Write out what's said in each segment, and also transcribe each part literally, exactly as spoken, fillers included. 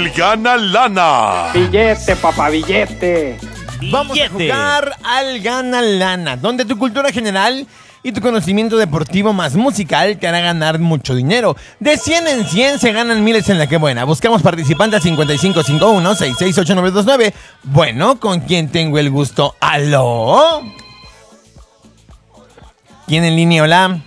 el Gana Lana. Billete, papá, billete. Vamos a jugar al Gana Lana, donde tu cultura general y tu conocimiento deportivo más musical te hará ganar mucho dinero. De cien en cien se ganan miles en La Que Buena. Buscamos participantes cincuenta y cinco cincuenta y uno, sesenta y seis, ochenta y nueve veintinueve. Bueno, ¿con quién tengo el gusto? ¿Aló? ¿Quién en línea? Hola.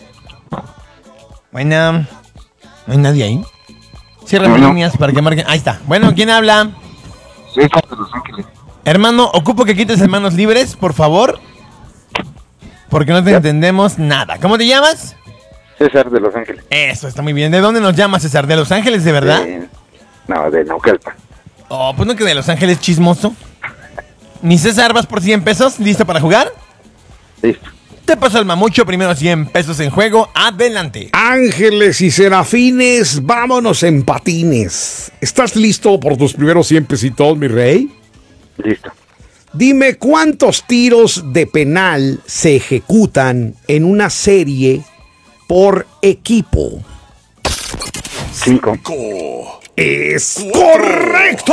Bueno, ¿no hay nadie ahí? Cierra mis líneas para que marquen. Ahí está. Bueno, ¿quién habla? César de Los Ángeles. Hermano, ocupo que quites las manos libres, por favor. Porque no te entendemos nada. ¿Cómo te llamas? César de Los Ángeles. Eso, está muy bien. ¿De dónde nos llamas, César? ¿De Los Ángeles, de verdad? Eh, no, de Naucalpan. Oh, pues no que de Los Ángeles chismoso. Mi César, ¿vas por cien pesos? ¿Listo para jugar? Listo. Te paso el mamucho, primero cien pesos en juego. Adelante. Ángeles y serafines, vámonos en patines. ¿Estás listo por tus primeros cien pesitos, mi rey? Listo. Dime cuántos tiros de penal se ejecutan en una serie por equipo. Cinco. ¡Es correcto!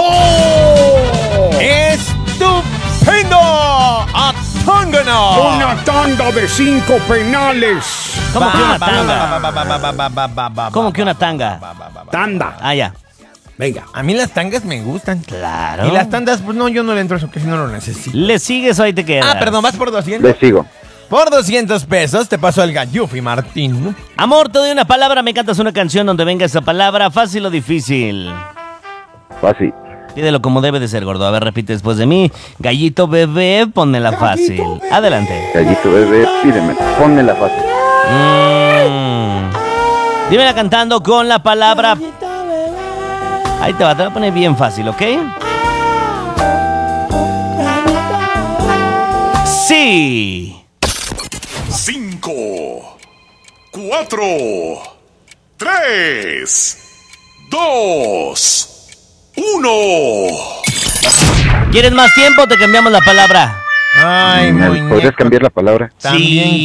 ¡Estupendo! ¡Atángano! Una tanda de cinco penales. ¿Cómo que una Ba, ba, tanga? ba, ba, ba, ba, ba, ba, ba, ba, ¿Cómo ba, que una ba, tanga? ba, ba, ba, ba. Tanda. Ah, ya. Venga. A mí las tangas me gustan. Claro. Y las tandas, pues no, yo no le entro a eso, que si no lo necesito. ¿Le sigues o ahí te quedas? Ah, perdón, vas por doscientos. Le sigo. Por doscientos pesos te paso el Gallufi, Martín. Amor, te doy una palabra, me cantas una canción donde venga esa palabra, fácil o difícil. Fácil. Pídelo como debe de ser, gordo. A ver, repite después de mí. Gallito bebé, ponmela fácil. Adelante. Gallito bebé, pídeme. Pónmela fácil. Mm. Dímela cantando con la palabra. Ahí te va, te va a poner bien fácil, ¿ok? Sí. Cinco, cuatro, tres, dos, uno. ¿Quieres más tiempo o te cambiamos la palabra? Ay, ¿Podrías muñeco. cambiar la palabra? También Sí.